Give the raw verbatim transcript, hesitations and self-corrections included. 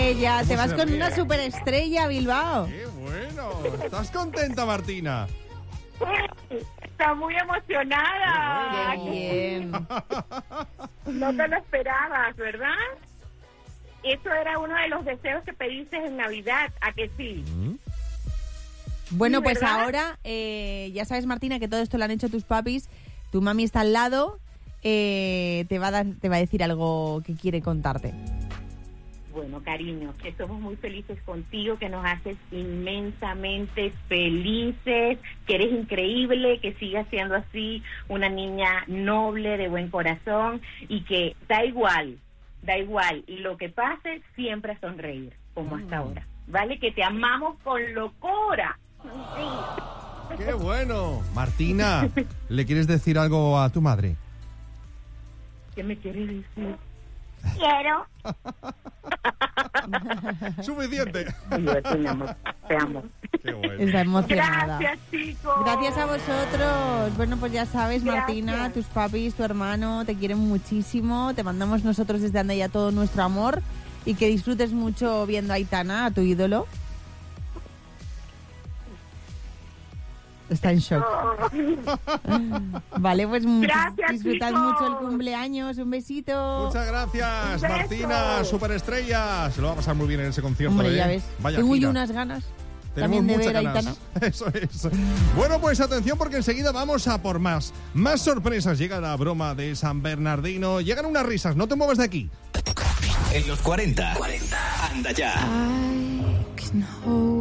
superestrella. Te vas se con ríe? una superestrella a Bilbao. ¡Qué bueno! ¿Estás contenta, Martina? Está muy emocionada. Qué bien. No te lo esperabas, ¿verdad? Eso era uno de los deseos que pediste en Navidad, ¿a que sí? Bueno, Sí, pues ¿verdad? ahora, eh, ya sabes, Martina, que todo esto lo han hecho tus papis. Tu mami está al lado. Eh, te va a dar, te va a decir algo que quiere contarte. Bueno, cariño, que somos muy felices contigo, que nos haces inmensamente felices, que eres increíble, que sigas siendo así, una niña noble, de buen corazón, y que da igual, da igual, lo que pase, siempre a sonreír, como hasta ahora, ¿vale? Que te amamos con locura. Sí. ¡Qué bueno! Martina, ¿le quieres decir algo a tu madre? ¿Qué me quieres decir? Quiero. ¡Suficiente! Yo te amo, te amo. ¡Qué bueno! Está emocionada. Gracias, chicos. Gracias a vosotros. Bueno, pues ya sabes, Gracias. Martina, tus papis, tu hermano, te quieren muchísimo. Te mandamos nosotros desde Andaya todo nuestro amor y que disfrutes mucho viendo a Aitana, a tu ídolo. Está en shock. Vale, pues much- Gracias, disfrutad chicos. mucho el cumpleaños. Un besito. Muchas gracias, Un beso. Martina, superestrella. Se lo va a pasar muy bien en ese concierto. Hombre, ¿eh? ya ves. Vaya Tengo gira. yo unas ganas Tenemos también de muchas ver a ganas. Aitana. Eso es. Bueno, pues atención porque enseguida vamos a por más. Más sorpresas. Llega la broma de San Bernardino. Llegan unas risas. No te muevas de aquí. En los cuarenta. cuarenta. Anda ya. I can hold